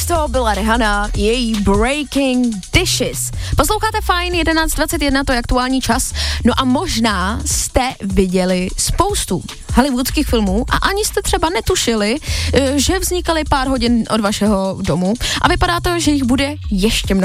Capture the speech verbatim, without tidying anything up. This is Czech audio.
to byla Rihanna, její Breaking Dishes. Posloucháte Fajn, jedenáct dvacet jedna, to je aktuální čas. No a možná jste viděli spoustu hollywoodských filmů a ani jste třeba netušili, že vznikaly pár hodin od vašeho domu a vypadá to, že jich bude ještě mnohem